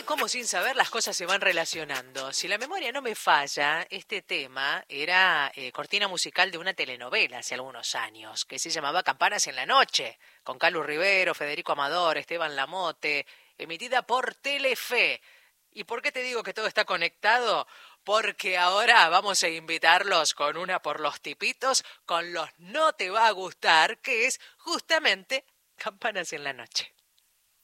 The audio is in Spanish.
cómo sin saber las cosas se van relacionando. Si la memoria no me falla, este tema era cortina musical de una telenovela hace algunos años, que se llamaba Campanas en la Noche, con Calu Rivero, Federico Amador, Esteban Lamote, emitida por Telefe. ¿Y por qué te digo que todo está conectado? Porque ahora vamos a invitarlos con una por los tipitos, con los no te va a gustar, que es justamente Campanas en la Noche.